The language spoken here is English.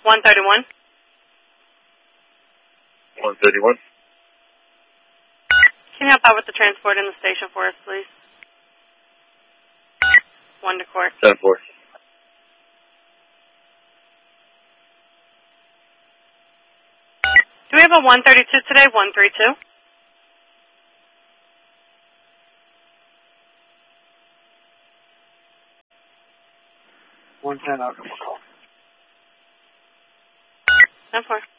131. 131. Can you help out with the transport in the station for us, please? 1 to court. 10-4. Do we have a 132 today? 132. 110 out of call. 10-4.